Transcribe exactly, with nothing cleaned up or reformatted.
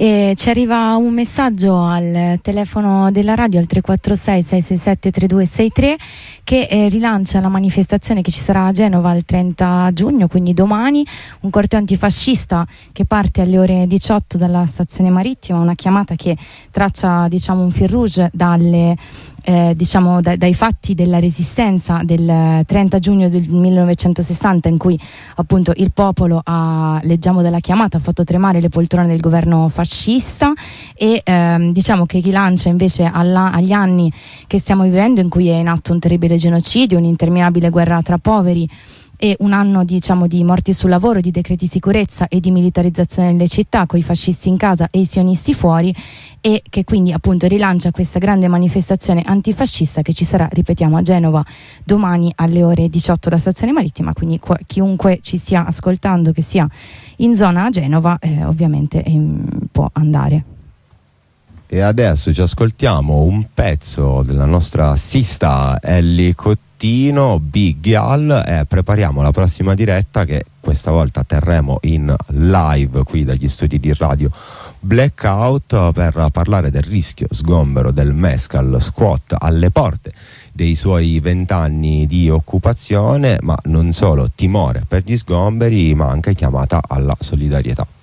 E ci arriva un messaggio al telefono della radio al tre quattro sei sei sei sette tre due sei tre che eh, rilancia la manifestazione che ci sarà a Genova il trenta giugno, quindi domani, un corteo antifascista che parte alle ore diciotto dalla stazione marittima, una chiamata che traccia, diciamo, un fil rouge dalle Eh, diciamo da, dai fatti della resistenza del trenta giugno del millenovecentosessanta, in cui appunto il popolo ha, leggiamo dalla chiamata, ha fatto tremare le poltrone del governo fascista, e ehm, diciamo che rilancia invece alla, agli anni che stiamo vivendo, in cui è in atto un terribile genocidio, un'interminabile guerra tra poveri e un anno, diciamo, di morti sul lavoro, di decreti di sicurezza e di militarizzazione delle città, con i fascisti in casa e i sionisti fuori, e che quindi appunto rilancia questa grande manifestazione antifascista che ci sarà, ripetiamo, a Genova domani alle ore diciotto da stazione marittima. Quindi qu- chiunque ci stia ascoltando che sia in zona a Genova eh, ovviamente eh, può andare. E adesso ci ascoltiamo un pezzo della nostra sista Ellie Cottino, Big Gal, e prepariamo la prossima diretta, che questa volta terremo in live qui dagli studi di radio Blackout, per parlare del rischio sgombero del Mescal Squat alle porte dei suoi vent'anni di occupazione, ma non solo timore per gli sgomberi, ma anche chiamata alla solidarietà.